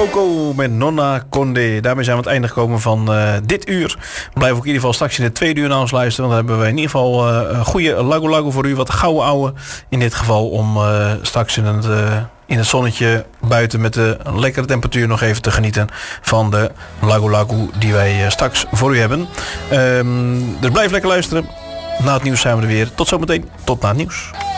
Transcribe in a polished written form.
Coco met Nonna Condé. Daarmee zijn we aan het einde gekomen van dit uur. We blijven ook in ieder geval straks in het tweede uur naar ons luisteren. Dan hebben we in ieder geval een goede Lago Lago voor u. Wat gouden ouwe in dit geval. Om straks in het zonnetje buiten met de lekkere temperatuur nog even te genieten van de Lago Lago die wij straks voor u hebben. Dus blijf lekker luisteren. Na het nieuws zijn we er weer. Tot zometeen. Tot na het nieuws.